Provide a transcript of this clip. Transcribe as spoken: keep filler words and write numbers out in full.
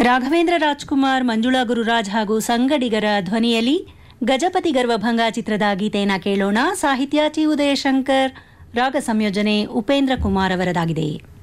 ರಾಘವೇಂದ್ರ ರಾಜ್ಕುಮಾರ್, ಮಂಜುಳಾ ಗುರುರಾಜ್ ಹಾಗೂ ಸಂಗಡಿಗರ ಧ್ವನಿಯಲ್ಲಿ ಗಜಪತಿ ಗರ್ವಭಂಗ ಚಿತ್ರದ ಗೀತೆಯನ್ನು ಕೇಳೋಣ. ಸಾಹಿತ್ಯ ಚಿ ಉದಯಶಂಕರ್, ರಾಗ ಸಂಯೋಜನೆ ಉಪೇಂದ್ರ ಕುಮಾರ್ ಅವರದಾಗಿದೆ.